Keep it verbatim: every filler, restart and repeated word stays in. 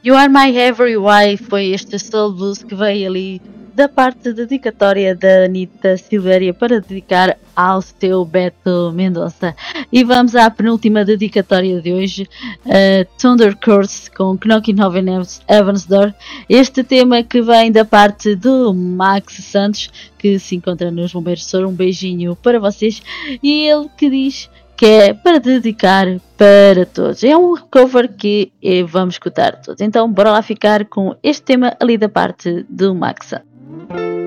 You Are My Every Why foi este Soul Blues que veio ali da parte dedicatória da Anitta Silvéria para dedicar ao seu Beto Mendonça. E vamos à penúltima dedicatória de hoje, uh, Thunder Curse com Knockin' on Heaven's Door. Este tema que vem da parte do Max Santos, que se encontra nos Bombeiros de Soura. Um beijinho para vocês. E ele que diz que é para dedicar para todos. É um cover que eh, vamos escutar todos. Então bora lá ficar com este tema ali da parte do Max Santos.